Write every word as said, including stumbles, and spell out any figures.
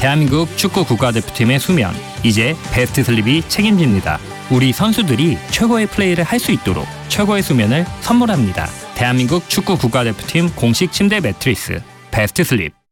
대한민국 축구 국가대표팀의 수면, 이제 베스트 슬립이 책임집니다. 우리 선수들이 최고의 플레이를 할 수 있도록 최고의 수면을 선물합니다. 대한민국 축구 국가대표팀 공식 침대 매트리스 베스트 슬립.